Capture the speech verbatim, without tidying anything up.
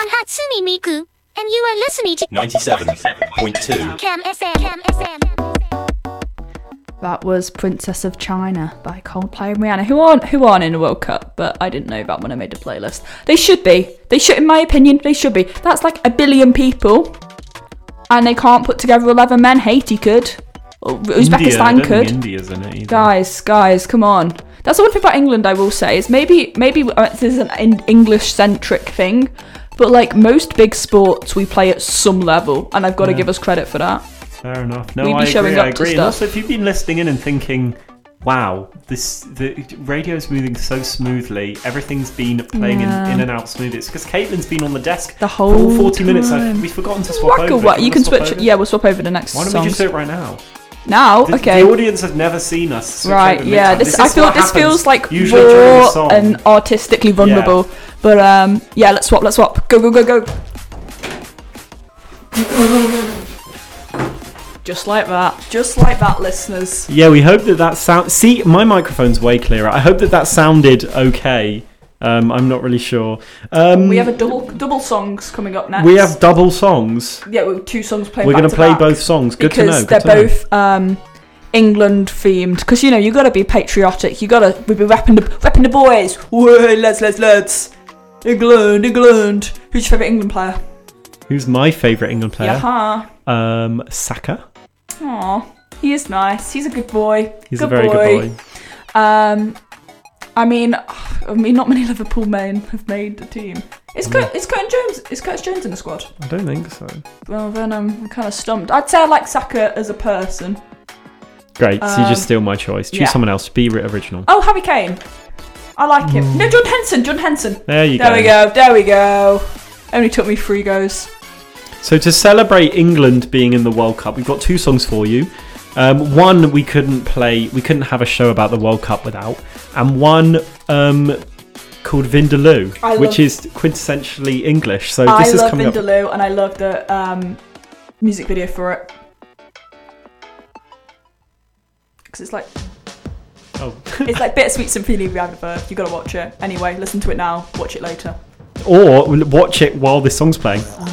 I'm Hatsune Miku, and you are listening to ninety-seven point two Cam F M. Cam F M. That was Princess of China by Coldplay and Rihanna, who aren't who aren't in the World Cup, but I didn't know that when I made the playlist. They should be. They should, in my opinion, they should be. That's like a billion people, and they can't put together eleven men. Haiti could. Or Uzbekistan India, could. India's in it either. Guys, guys, come on. That's the one thing about England I will say, is maybe maybe uh, this is an English-centric thing, but like most big sports we play at some level, and I've got to Yeah. give us credit for that. Fair enough. No, We'd be I showing agree. up I to agree. And stuff. also, if you've been listening in and thinking, "Wow, this the radio's moving so smoothly. Everything's been playing Yeah. in, in and out smooth." It's because Caitlin's been on the desk The for all whole forty minutes. time. I've, we've forgotten to swap Whack over. or what? Do You wanna can swap switch. over? Yeah, we'll swap over the next Why don't songs. we just do it right now? Now, The, okay. The audience have never seen us. switch Right, over yeah. mid-time. This, I is feel what this happens feels like usually during a raw song. and artistically vulnerable. But um, yeah, let's swap. Let's swap. Go, go, go, go. Just like that. Just like that, listeners. Yeah, we hope that that sound. See, my microphone's way clearer. I hope that that sounded okay. Um, I'm not really sure. Um, We have a double double songs coming up next. we have double songs. yeah, we have two songs playing. We're going to play both songs. Good to know. because Good they're to know. both um, England themed. Because you know you got to be patriotic. You got to we be rapping the rapping the boys. Whoa, let's let's let's England, England. Who's your favourite England player? Who's my favourite England player? Yeah. Um, Saka. Aw, he is nice. He's a good boy. He's good a very boy. good boy. Um, I mean, I mean, not many Liverpool men have made the team. Is Yeah. Kurt, is Curtin Jones? Is Curtis Jones in the squad? I don't think so. Well, then I'm kind of stumped. I'd say I like Saka as a person. Great. so you just Um, steal my choice. Choose yeah. someone else. Be original. Oh, Harry Kane. I like him. No, John Henson. John Henson. There you There go. we go. There we go. Only took me three goes. So to celebrate England being in the World Cup, we've got two songs for you. Um, one we couldn't play, we couldn't have a show about the World Cup without, and one um, called Vindaloo, I which love- is quintessentially English. So I this is love coming up. Vindaloo, and I love the um, music video for it. Because it's like Oh. it's like Bittersweet Symphony of Birth. You got to watch it. Anyway, listen to it now. Watch it later. Or watch it while this song's playing.